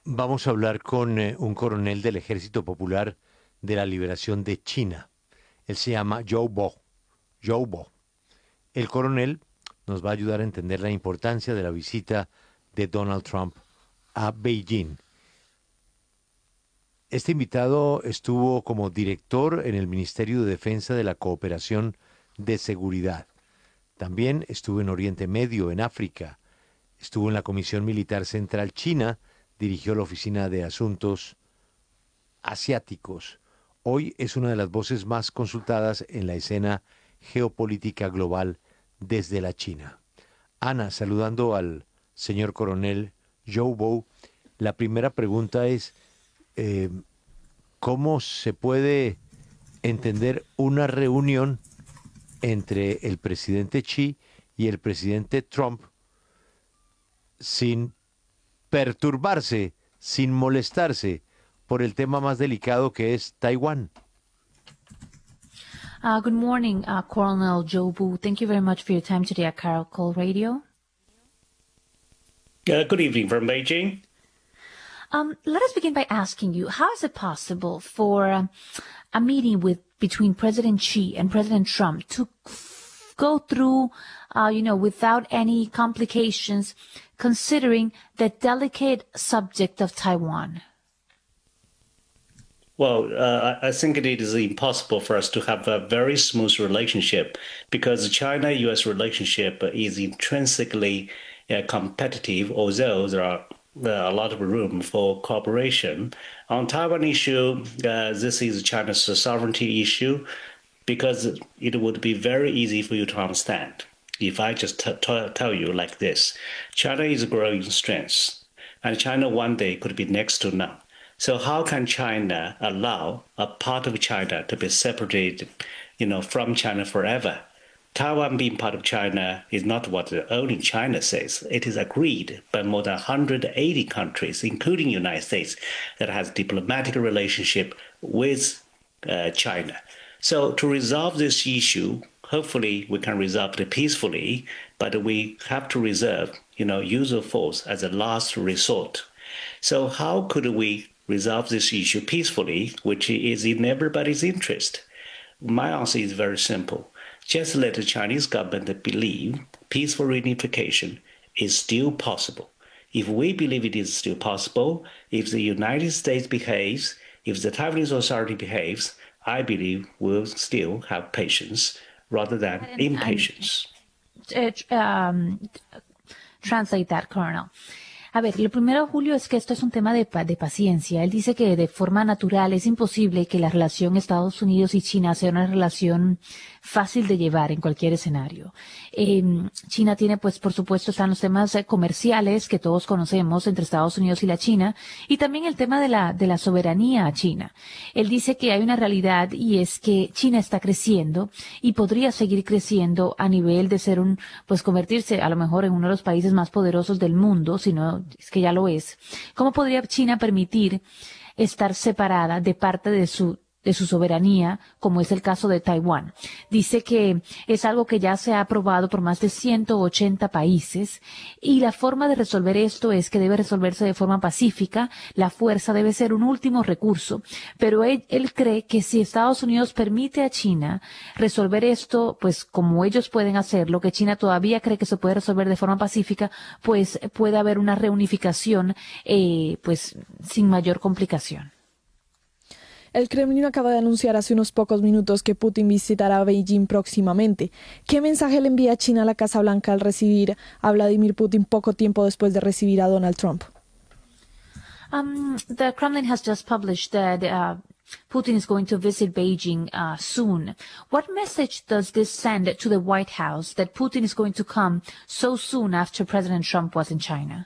Vamos a hablar con un coronel del Ejército Popular de la Liberación de China. Él se llama Zhou Bo. Zhou Bo. El coronel nos va a ayudar a entender la importancia de la visita de Donald Trump a Beijing. Este invitado estuvo como director en el Ministerio de Defensa de la Cooperación de Seguridad. También estuvo en Oriente Medio, en África. Estuvo en la Comisión Militar Central China, dirigió la Oficina de Asuntos Asiáticos. Hoy es una de las voces más consultadas en la escena geopolítica global desde la China. Ana, saludando al señor coronel Zhou Bo, la primera pregunta es, ¿cómo se puede entender una reunión entre el presidente Xi y el presidente Trump sin perturbarse, sin molestarse por el tema más delicado que es Taiwán? Good morning, Colonel Zhou Bo. Thank you very much for your time today at Caracol Radio. Good evening from Beijing. Let us begin by asking you, how is it possible for a meeting between President Xi and President Trump to go through, without any complications, considering the delicate subject of Taiwan? Well, I think it is impossible for us to have a very smooth relationship because the China-U.S. relationship is intrinsically competitive, although there are a lot of room for cooperation. On Taiwan issue, this is China's sovereignty issue because it would be very easy for you to understand if I just tell you like this. China is growing strength, and China one day could be next to none. So how can China allow a part of China to be separated, from China forever? Taiwan being part of China is not what only China says. It is agreed by more than 180 countries, including the United States, that has diplomatic relationship with China. So to resolve this issue, hopefully we can resolve it peacefully, but we have to reserve, use of force as a last resort. So how could we resolve this issue peacefully, which is in everybody's interest? My answer is very simple. Just let the Chinese government believe peaceful reunification is still possible. If we believe it is still possible, if the United States behaves, if the Taiwanese authority behaves, I believe we'll still have patience rather than impatience. Translate that, Colonel. A ver, lo primero, Julio, es que esto es un tema de paciencia. Él dice que de forma natural es imposible que la relación Estados Unidos y China sea una relación fácil de llevar en cualquier escenario. China tiene, pues, por supuesto, están los temas comerciales que todos conocemos entre Estados Unidos y la China, y también el tema de la soberanía china. Él dice que hay una realidad y es que China está creciendo y podría seguir creciendo a nivel de ser convertirse a lo mejor en uno de los países más poderosos del mundo, si no es que ya lo es. ¿Cómo podría China permitir estar separada de parte de su soberanía, como es el caso de Taiwán? Dice que es algo que ya se ha aprobado por más de 180 países y la forma de resolver esto es que debe resolverse de forma pacífica. La fuerza debe ser un último recurso, pero él cree que si Estados Unidos permite a China resolver esto, pues como ellos pueden hacerlo, que China todavía cree que se puede resolver de forma pacífica, pues puede haber una reunificación pues sin mayor complicación. El Kremlin acaba de anunciar hace unos pocos minutos que Putin visitará Beijing próximamente. ¿Qué mensaje le envía China a la Casa Blanca al recibir a Vladimir Putin poco tiempo después de recibir a Donald Trump? The Kremlin has just published that Putin is going to visit Beijing soon. What message does this send to the White House that Putin is going to come so soon after President Trump was in China?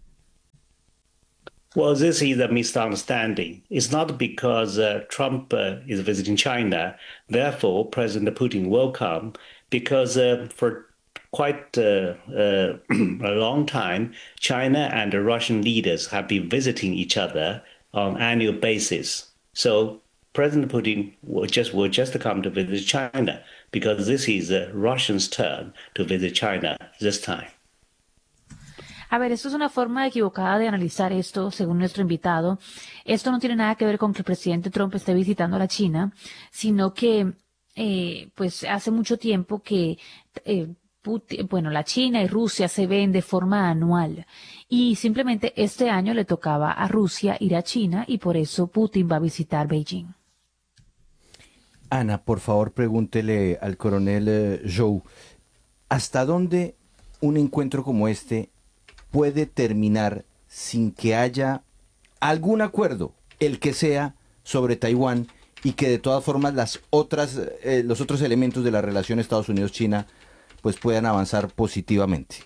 Well, this is a misunderstanding. It's not because Trump is visiting China, therefore President Putin will come, because for quite a long time, China and the Russian leaders have been visiting each other on annual basis. So President Putin will just come to visit China, because this is Russians' turn to visit China this time. A ver, esto es una forma equivocada de analizar esto, según nuestro invitado. Esto no tiene nada que ver con que el presidente Trump esté visitando a la China, sino que, pues, hace mucho tiempo que, bueno, la China y Rusia se ven de forma anual. Y simplemente este año le tocaba a Rusia ir a China y por eso Putin va a visitar Beijing. Ana, por favor, pregúntele al coronel Zhou, ¿hasta dónde un encuentro como este puede terminar sin que haya algún acuerdo, el que sea, sobre Taiwán y que de todas formas los otros elementos de la relación Estados Unidos-China pues puedan avanzar positivamente?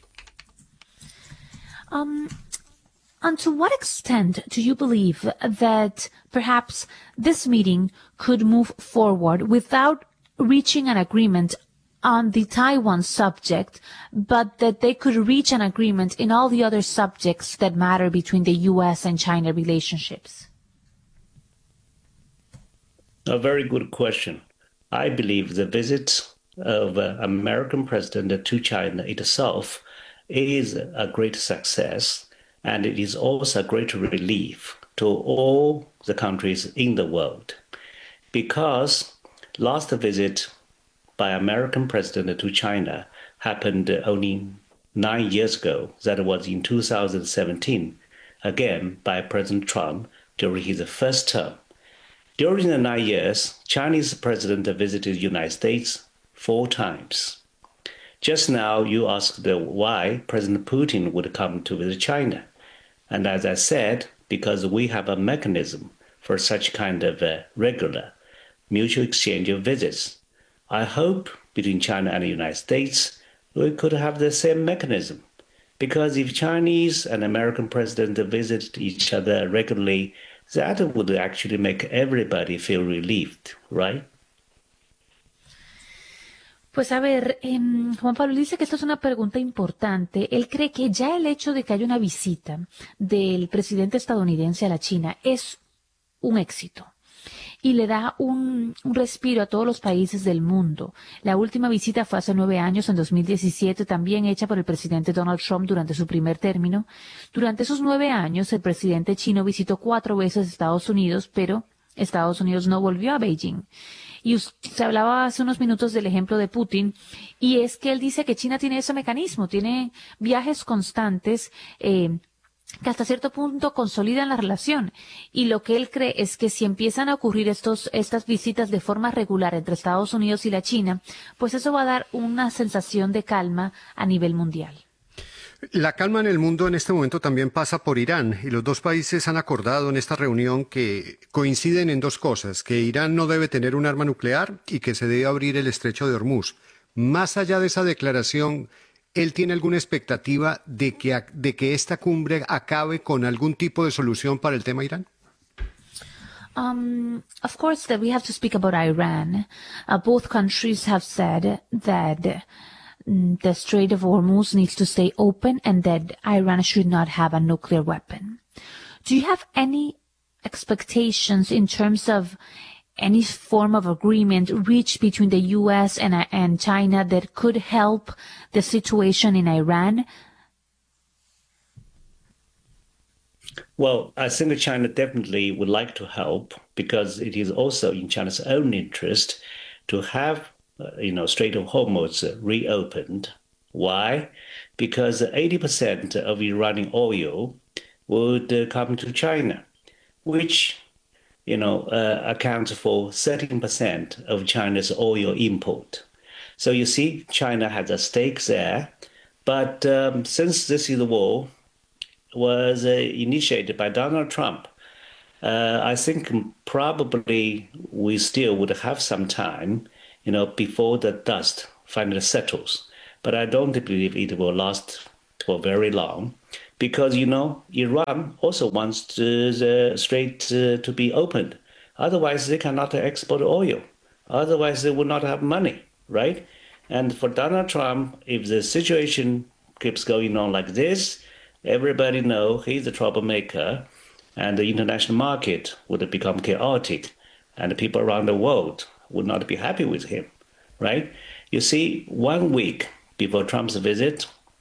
And to what extent do you believe that perhaps this meeting could move forward without reaching an agreement on the Taiwan subject, but that they could reach an agreement in all the other subjects that matter between the U.S. and China relationships? A very good question. I believe the visit of American president to China itself is a great success, and it is also a great relief to all the countries in the world, because last visit by American president to China happened only 9 years ago. That was in 2017, again by President Trump during his first term. During the 9 years, Chinese president visited the United States 4 times. Just now, you asked why President Putin would come to visit China. And as I said, because we have a mechanism for such kind of regular mutual exchange of visits. I hope between China and the United States, we could have the same mechanism. Because if Chinese and American president visit each other regularly, that would actually make everybody feel relieved, right? Pues a ver, Juan Pablo dice que esta es una pregunta importante. Él cree que ya el hecho de que haya una visita del presidente estadounidense a la China es un éxito y le da un respiro a todos los países del mundo. La última visita fue hace 9 años, en 2017, también hecha por el presidente Donald Trump durante su primer término. Durante esos 9 años, el presidente chino visitó 4 veces Estados Unidos, pero Estados Unidos no volvió a Beijing. Y se hablaba hace unos minutos del ejemplo de Putin, y es que él dice que China tiene ese mecanismo, tiene viajes constantes que hasta cierto punto consolidan la relación. Y lo que él cree es que si empiezan a ocurrir estas visitas de forma regular entre Estados Unidos y la China, pues eso va a dar una sensación de calma a nivel mundial. La calma en el mundo en este momento también pasa por Irán, y los dos países han acordado en esta reunión que coinciden en 2 cosas, que Irán no debe tener un arma nuclear y que se debe abrir el estrecho de Hormuz. Más allá de esa declaración, ¿él tiene alguna expectativa de que esta cumbre acabe con algún tipo de solución para el tema Irán? Of course, that we have to speak about Iran. Both countries have said that the Strait of Hormuz needs to stay open and that Iran should not have a nuclear weapon. Do you have any expectations in terms of any form of agreement reached between the U.S. and China that could help the situation in Iran? Well, I think China definitely would like to help, because it is also in China's own interest to have Strait of Hormuz reopened. Why? Because 80% of Iranian oil would come to China, which accounts for 13% of China's oil import. So you see, China has a stake there. But since this is the war was initiated by Donald Trump, I think probably we still would have some time before the dust finally settles. But I don't believe it will last for very long, because, Iran also wants the strait to be opened. Otherwise, they cannot export oil. Otherwise, they would not have money, right? And for Donald Trump, if the situation keeps going on like this, everybody knows he's a troublemaker, and the international market would become chaotic, and the people around the world would not be happy with him, right? You see, 1 week before Trump's visit,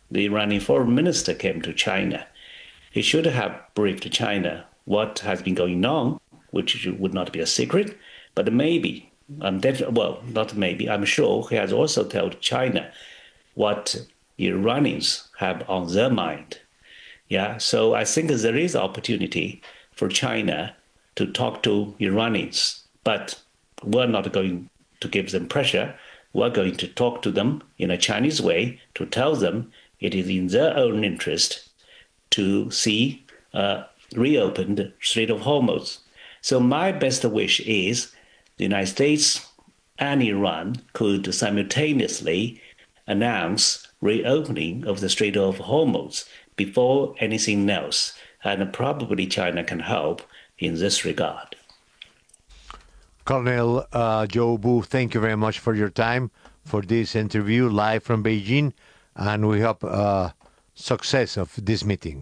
the Iranian foreign minister came to China, he should have briefed China what has been going on, which would not be a secret, but maybe, not maybe, I'm sure he has also told China what Iranians have on their mind. Yeah, so I think there is opportunity for China to talk to Iranians, but we're not going to give them pressure. We're going to talk to them in a Chinese way to tell them it is in their own interest to see reopened Strait of Hormuz. So my best wish is the United States and Iran could simultaneously announce reopening of the Strait of Hormuz before anything else, and probably China can help in this regard. Colonel Joe Boo, thank you very much for your time for this interview live from Beijing, and we hope success of this meeting.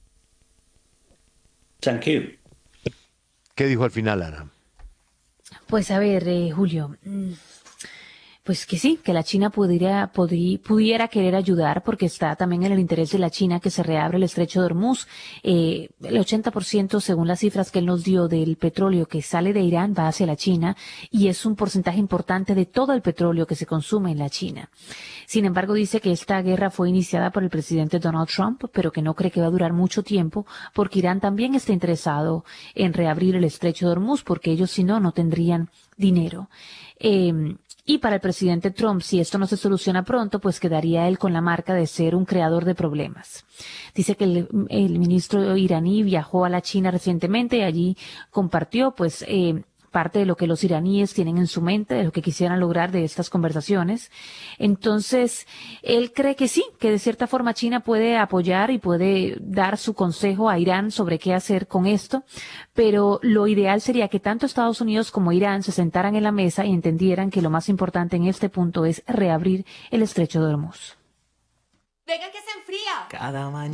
Thank you. ¿Qué dijo al final, Ana? Pues a ver, Julio, pues que sí, que la China pudiera querer ayudar porque está también en el interés de la China que se reabra el estrecho de Hormuz. El 80%, según las cifras que él nos dio, del petróleo que sale de Irán va hacia la China y es un porcentaje importante de todo el petróleo que se consume en la China. Sin embargo, dice que esta guerra fue iniciada por el presidente Donald Trump, pero que no cree que va a durar mucho tiempo porque Irán también está interesado en reabrir el estrecho de Hormuz porque ellos si no tendrían dinero. Y para el presidente Trump, si esto no se soluciona pronto, pues quedaría él con la marca de ser un creador de problemas. Dice que el ministro iraní viajó a la China recientemente y allí compartió pues parte de lo que los iraníes tienen en su mente, de lo que quisieran lograr de estas conversaciones. Entonces, él cree que sí, que de cierta forma China puede apoyar y puede dar su consejo a Irán sobre qué hacer con esto, pero lo ideal sería que tanto Estados Unidos como Irán se sentaran en la mesa y entendieran que lo más importante en este punto es reabrir el estrecho de Hormuz. Venga que se enfría. Cada mañana.